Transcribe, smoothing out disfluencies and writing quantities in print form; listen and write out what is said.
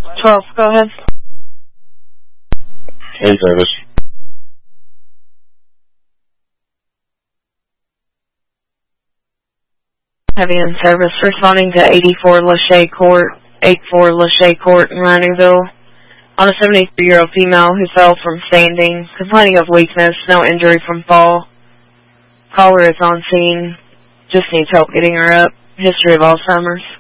12, go ahead. In service. Heavy in service, responding to 84 Lachey Court in Rhineville, on a 73-year-old female who fell from standing, complaining of weakness, no injury from fall. Caller is on scene, just needs help getting her up. History of Alzheimer's.